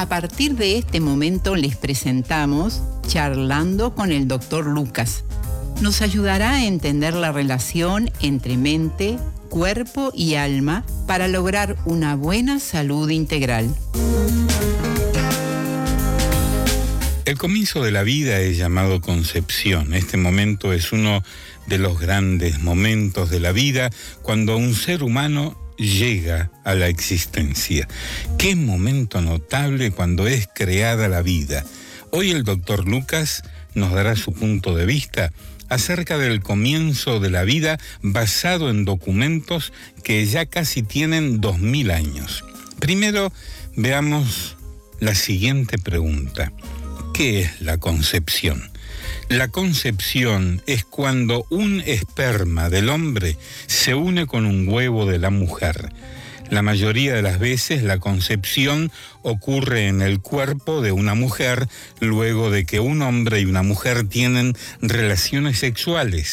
A partir de este momento les presentamos Charlando con el Dr. Lucas. Nos ayudará a entender la relación entre mente, cuerpo y alma para lograr una buena salud integral. El comienzo de la vida es llamado concepción. Este momento es uno de los grandes momentos de la vida cuando un ser humano llega a la existencia. Qué momento notable cuando es creada la vida. Hoy el Dr. Lucas nos dará su punto de vista acerca del comienzo de la vida basado en documentos que ya casi tienen 2000 años. Primero, veamos la siguiente pregunta. ¿Qué es la concepción? La concepción es cuando un esperma del hombre se une con un huevo de la mujer. La mayoría de las veces la concepción ocurre en el cuerpo de una mujer luego de que un hombre y una mujer tienen relaciones sexuales.